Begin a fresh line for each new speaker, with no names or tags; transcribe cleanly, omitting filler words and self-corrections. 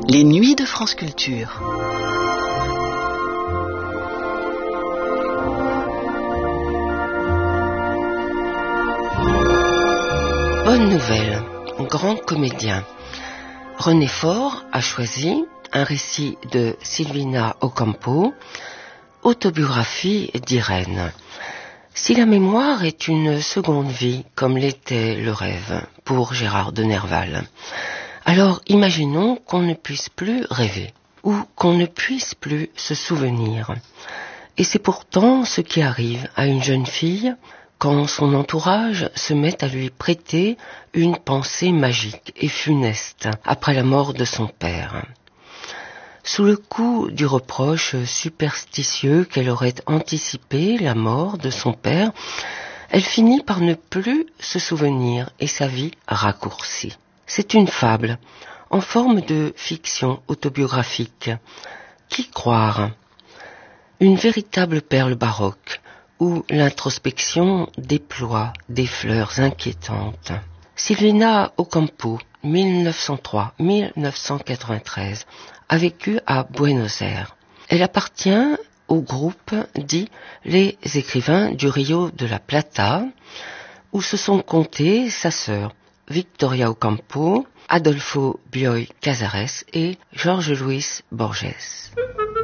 Les nuits de France Culture.
Bonne nouvelle, grand comédien. René Faure a choisi un récit de Silvina Ocampo, autobiographie d'Irène. Si la mémoire est une seconde vie, comme l'était le rêve pour Gérard de Nerval, alors imaginons qu'on ne puisse plus rêver, ou qu'on ne puisse plus se souvenir. Et c'est pourtant ce qui arrive à une jeune fille quand son entourage se met à lui prêter une pensée magique et funeste après la mort de son père. Sous le coup du reproche superstitieux qu'elle aurait anticipé la mort de son père, elle finit par ne plus se souvenir et sa vie raccourcie. C'est une fable en forme de fiction autobiographique. Qui croire ? Une véritable perle baroque où l'introspection déploie des fleurs inquiétantes. Silvina Ocampo, 1903-1993, a vécu à Buenos Aires. Elle appartient au groupe dit les écrivains du Rio de la Plata, où se sont comptés sa sœur Victoria Ocampo, Adolfo Bioy Casares et Jorge Luis Borges.